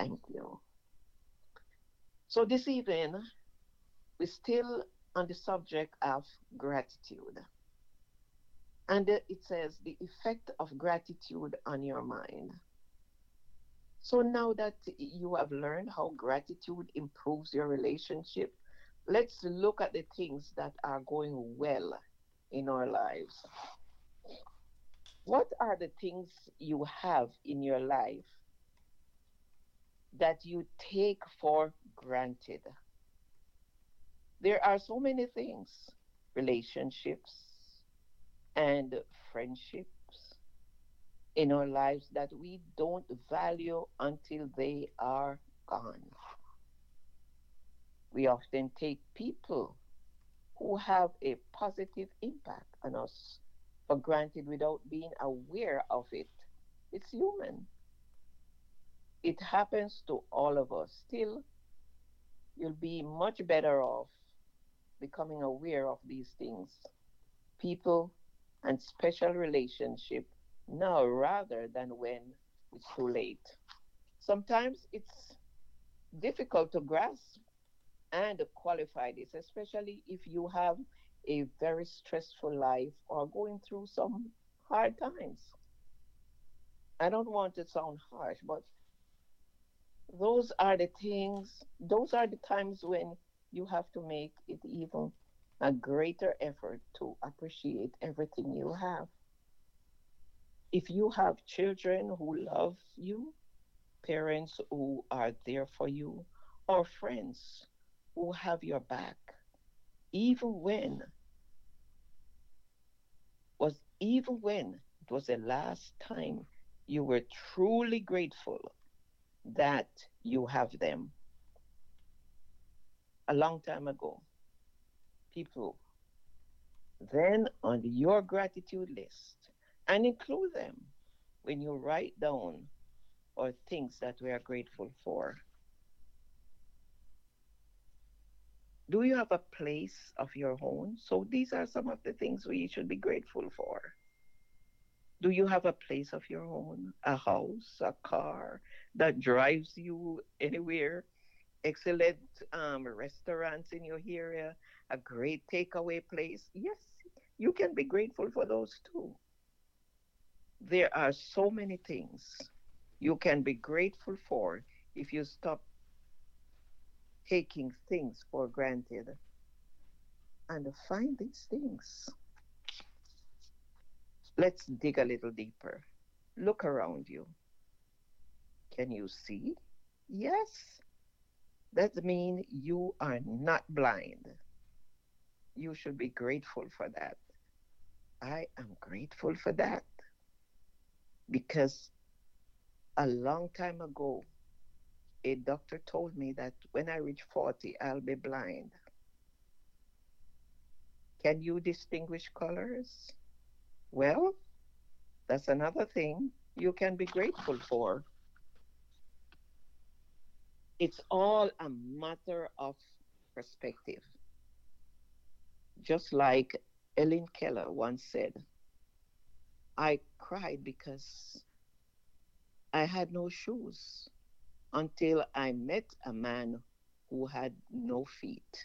Thank you. So this evening, we're still on the subject of gratitude. And it says the effect of gratitude on your mind. So now that you have learned how gratitude improves your relationship, let's look at the things that are going well in our lives. What are the things you have in your life that you take for granted? There are so many things, relationships and friendships in our lives that we don't value until they are gone. We often take people who have a positive impact on us for granted without being aware of it. It's human. It happens to all of us. Still, you'll be much better off becoming aware of these things, people and special relationship now rather than when it's too late. Sometimes it's difficult to grasp and qualify this, especially if you have a very stressful life or going through some hard times. I don't want to sound harsh, but those are the times when you have to make it even a greater effort to appreciate everything you have. If you have children who love you, parents who are there for you, or friends who have your back, even when even when it was the last time you were truly grateful that you have them a long time ago. People then on your gratitude list and include them when you write down or things that we are grateful for. Do you have a place of your own? So these are some of the things we should be grateful for. Do you have a place of your own? A house, a car that drives you anywhere? Excellent restaurants in your area, a great takeaway place? Yes, you can be grateful for those too. There are so many things you can be grateful for if you stop taking things for granted and find these things. Let's dig a little deeper. Look around you. Can you see? Yes, that means you are not blind. You should be grateful for that. I am grateful for that because a long time ago, a doctor told me that when I reach 40, I'll be blind. Can you distinguish colors? Well, that's another thing you can be grateful for. It's all a matter of perspective. Just like Ellen Keller once said, I cried because I had no shoes until I met a man who had no feet.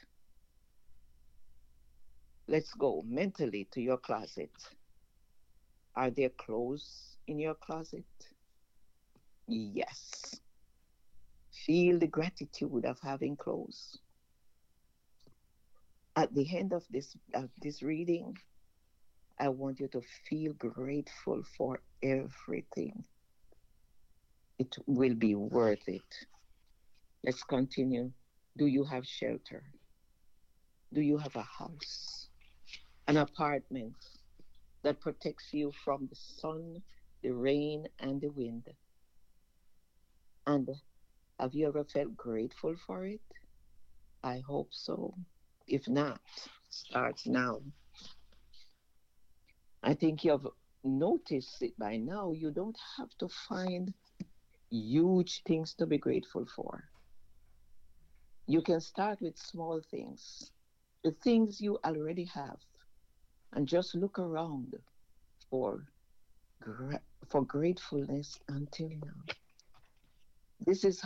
Let's go mentally to your closet. Are there clothes in your closet? Yes. Feel the gratitude of having clothes. At the end of this reading, I want you to feel grateful for everything. It will be worth it. Let's continue. Do you have shelter? Do you have a house, an apartment that protects you from the sun, the rain, and the wind? And have you ever felt grateful for it? I hope so. If not, start now. I think you've noticed it by now. You don't have to find huge things to be grateful for. You can start with small things, the things you already have, and just look around for for gratefulness until now. This is